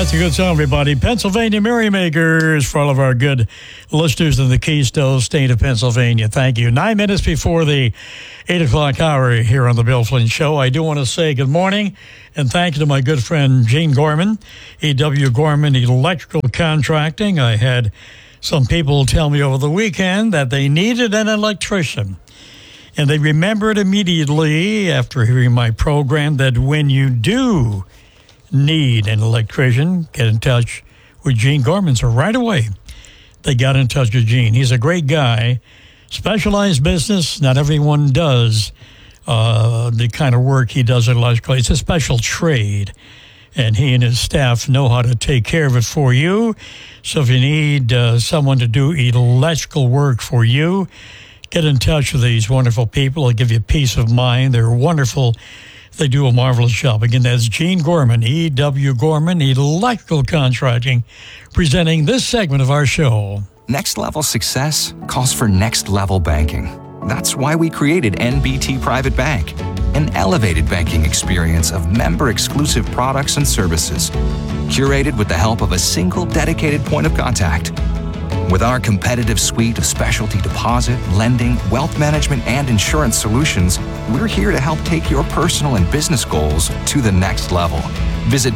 That's a good song, everybody. Pennsylvania Merrymakers for all of our good listeners in the Keystone State of Pennsylvania. Thank you. 9 minutes before the 8 o'clock hour here on the Bill Flynn Show. I do want to say good morning and thank you to my good friend Gene Gorman, E.W. Gorman Electrical Contracting. I had some people tell me over the weekend that they needed an electrician. And they remembered immediately after hearing my program that when you do need an electrician, get in touch with Gene Gorman. So right away, they got in touch with Gene. He's a great guy, specialized business. Not everyone does the kind of work he does at electrical. It's a special trade, and he and his staff know how to take care of it for you. So if you need someone to do electrical work for you, get in touch with these wonderful people. They'll give you peace of mind. They're wonderful. They do a marvelous job. Again, that's Gene Gorman, E.W. Gorman, Electrical Contracting, presenting this segment of our show. Next level success calls for next level banking. That's why we created NBT Private Bank, an elevated banking experience of member-exclusive products and services, curated with the help of a single dedicated point of contact. With our competitive suite of specialty deposit, lending, wealth management, and insurance solutions, we're here to help take your personal and business goals to the next level. Visit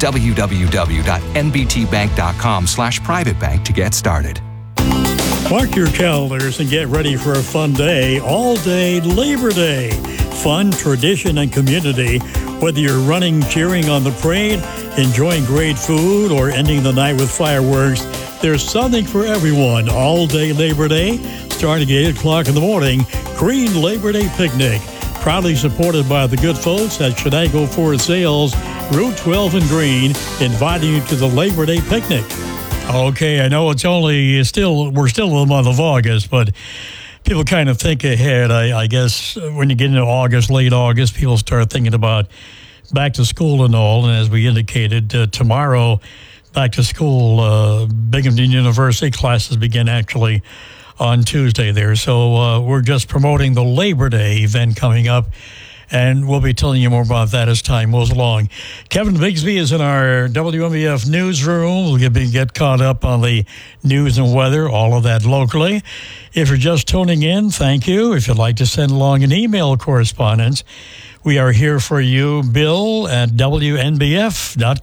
www.nbtbank.com/privatebank to get started. Mark your calendars and get ready for a fun day, all day Labor Day. Fun, tradition, and community. Whether you're running, cheering on the parade, enjoying great food, or ending the night with fireworks, there's something for everyone. All day Labor Day, starting at 8 o'clock in the morning. Green Labor Day Picnic. Proudly supported by the good folks at Chenango Ford Sales, Route 12 and Green, inviting you to the Labor Day Picnic. Okay, I know we're still in the month of August, but people kind of think ahead. I guess when you get into August, late August, people start thinking about back to school and all. And as we indicated, tomorrow, back to school, Binghamton University classes begin actually on Tuesday there. So we're just promoting the Labor Day event coming up, and we'll be telling you more about that as time moves along. Kevin Bigsby is in our WMBF newsroom. We'll get caught up on the news and weather, all of that locally. If you're just tuning in, thank you. If you'd like to send along an email correspondence, we are here for you, Bill at WNBF.com.